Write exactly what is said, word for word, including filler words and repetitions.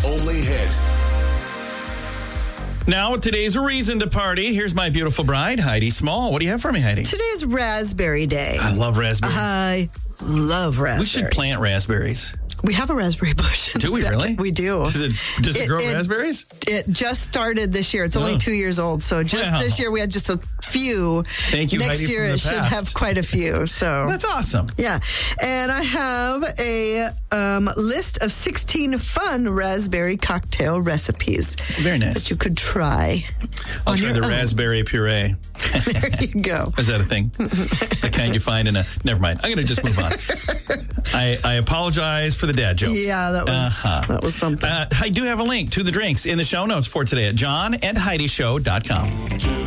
only hit. Now, today's a reason to party. Here's my beautiful bride, Heidi Small. What do you have for me, Heidi? Today's Raspberry Day. I love raspberries. I love raspberry. We should plant raspberries. We have a raspberry bush. Do we really? We do. Does it, does it, It- grow it- raspberries? It just started this year. It's only Oh. two years old. So just Wow. this year we had just a few. Thank you, Next Heidi, year from the it should past. have quite a few. So That's awesome. yeah. And I have a um, list of sixteen fun raspberry cocktail recipes Very nice. that you could try. I'll on try your the own. raspberry puree. There you go. Is that a thing? The kind you find in a... Never mind. I'm going to just move on. I, I apologize for the dad joke. Yeah, that was Uh-huh. that was something. Uh, I do have a link to the drinks in the show notes for today at john and heidi show dot com.